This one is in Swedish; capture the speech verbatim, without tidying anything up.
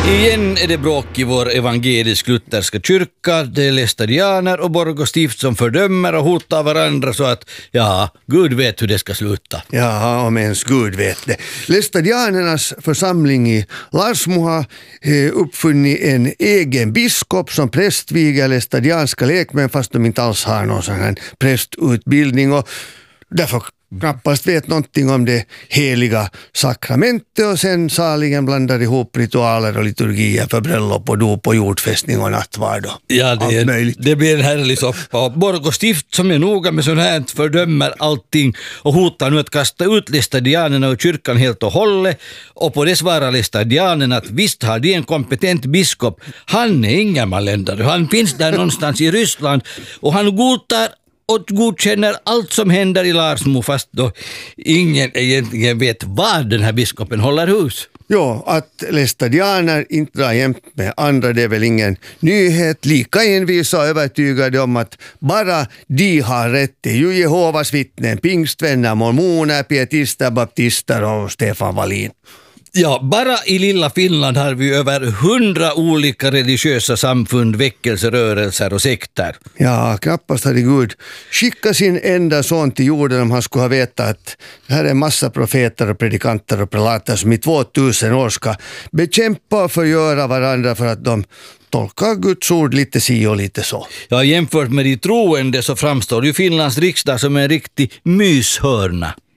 Igen är det bråk i vår evangelisk-lutherska kyrka. Det är lästadianer och Borgå stift som fördömer och hotar varandra så att, ja, Gud vet hur det ska sluta. Ja, om ens Gud vet det. Lästadianernas församling i Larsmo har eh, uppfunnit en egen biskop som prästviger lästadianska lekmän fast de inte alls har någon sån här prästutbildning och därför knappast vet någonting om det heliga sakramentet och sen saligen blandar ihop ritualer och liturgier för bröllop och dop och jordfästning och nattvard och ja, det, allt är, möjligt. det blir en härlig soppa. Borgå stift som är noga med sånt här fördömer allting och hotar nu att kasta ut lästadianerna ur kyrkan helt och hållet, och på det svarar lästadianerna att visst har de en kompetent biskop. Han är ingen malländare, han finns där någonstans i Ryssland och han godtar och godkänner allt som händer i Larsmo fast då ingen egentligen vet var den här biskopen håller hus. Ja, att lästadianer inte drar jämt med andra, det är väl ingen nyhet. Lika envisa och övertygade om att bara de har rätt. Det är ju Jehovas vittnen, pingstvänner, mormoner, pietister, baptister och Stefan Wallin. Ja, bara i lilla Finland har vi över hundra olika religiösa samfund, väckelserörelser och sekter. Ja, knappast hade Gud skickat sin enda son till jorden om han skulle ha vetat att det här är en massa profeter och predikanter och prelater som i tvåtusen år ska bekämpa och förgöra varandra för att de tolkar Guds ord lite si och lite så. Ja, jämfört med de troende så framstår ju Finlands riksdag som en riktig myshörna.